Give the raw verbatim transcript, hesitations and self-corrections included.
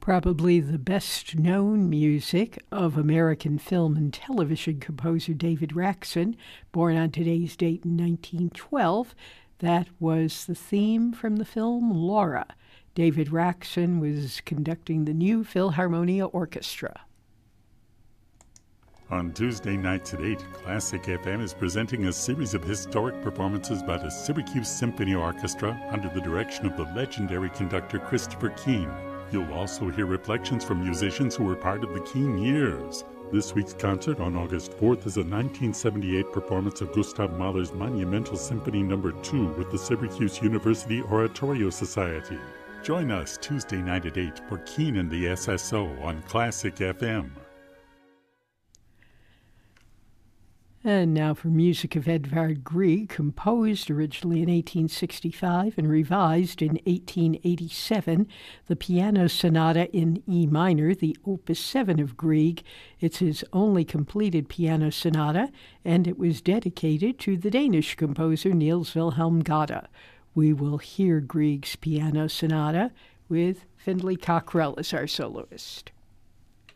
Probably the best-known music of American film and television composer David Raksin, born on today's date in nineteen twelve. That was the theme from the film Laura. David Raksin was conducting the New Philharmonia Orchestra. On Tuesday nights at eight, Classic F M is presenting a series of historic performances by the Syracuse Symphony Orchestra under the direction of the legendary conductor Christopher Keane. You'll also hear reflections from musicians who were part of the Keane years. This week's concert on August fourth is a nineteen seventy-eight performance of Gustav Mahler's monumental Symphony Number two with the Syracuse University Oratorio Society. Join us Tuesday night at eight for Keane and the S S O on Classic F M. And now for music of Edvard Grieg, composed originally in eighteen sixty-five and revised in eighteen eighty-seven, the Piano Sonata in E minor, the Opus seven of Grieg. It's his only completed piano sonata, and it was dedicated to the Danish composer Niels Wilhelm Gade. We will hear Grieg's Piano Sonata with Findlay Cockrell as our soloist.